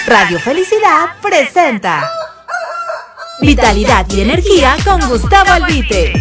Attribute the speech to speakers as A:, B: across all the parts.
A: Radio Felicidad presenta Vitalidad y Energía con Gustavo Albite.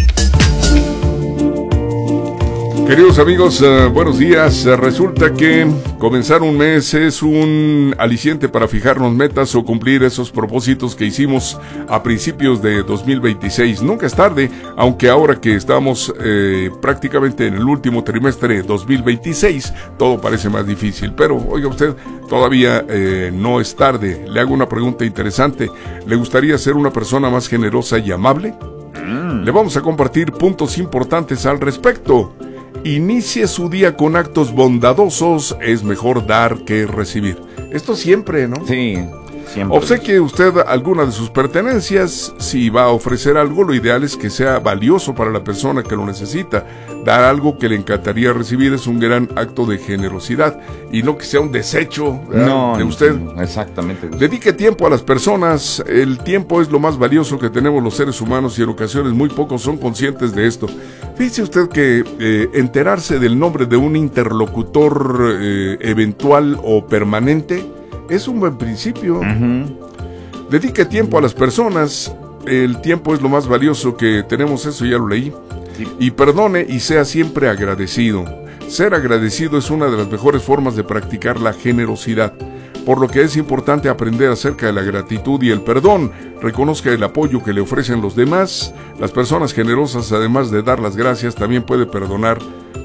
B: Queridos amigos, buenos días. Resulta que comenzar un mes es un aliciente para fijarnos metas o cumplir esos propósitos que hicimos a principios de 2026. Nunca es tarde, aunque ahora que estamos prácticamente en el último trimestre de 2026, todo parece más difícil. Pero, oiga usted, todavía no es tarde. Le hago una pregunta interesante. ¿Le gustaría ser una persona más generosa y amable? Le vamos a compartir puntos importantes al respecto. Inicie su día con actos bondadosos, es mejor dar que recibir. Esto siempre, ¿no?
C: Sí, siempre.
B: Obsequie usted alguna de sus pertenencias. Si va a ofrecer algo, lo ideal es que sea valioso para la persona que lo necesita. Dar algo que le encantaría recibir es un gran acto de generosidad y no que sea un desecho de usted.
C: No, exactamente.
B: Dedique tiempo a las personas. El tiempo es lo más valioso que tenemos los seres humanos y en ocasiones muy pocos son conscientes de esto. Fíjese usted que enterarse del nombre de un interlocutor eventual o permanente es un buen principio. Dedique tiempo a las personas. El tiempo es lo más valioso que tenemos, eso ya lo leí. Sí. Y perdone y sea siempre agradecido. Ser agradecido es una de las mejores formas de practicar la generosidad, por lo que es importante aprender acerca de la gratitud y el perdón. Reconozca el apoyo que le ofrecen los demás. Las personas generosas, además de dar las gracias, también pueden perdonar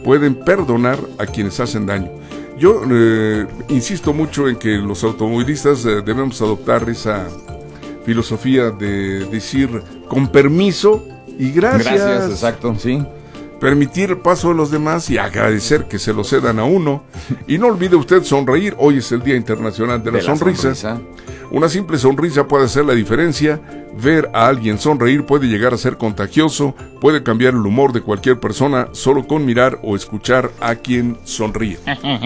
B: a quienes hacen daño. Yo insisto mucho en que los automovilistas debemos adoptar esa filosofía de decir con permiso y gracias.
C: Gracias, exacto, sí.
B: Permitir el paso de los demás y agradecer que se lo cedan a uno. Y no olvide usted sonreír. Hoy es el Día Internacional de la Sonrisa. Una simple sonrisa puede hacer la diferencia. Ver a alguien sonreír puede llegar a ser contagioso. Puede cambiar el humor de cualquier persona solo con mirar o escuchar a quien sonríe.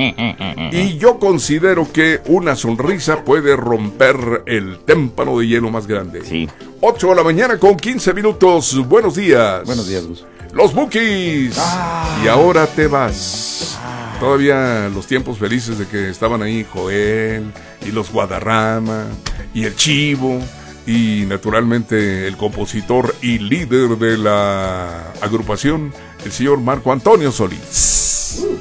B: Y yo considero que una sonrisa puede romper el témpano de hielo más grande.
C: Sí.
B: 8 de la mañana con 15 minutos. Buenos días.
C: Buenos días, Gus.
B: Los Bukis. Y ahora te vas. Todavía los tiempos felices de que estaban ahí Joel y los Guadarrama y el Chivo y naturalmente el compositor y líder de la agrupación, el señor Marco Antonio Solís.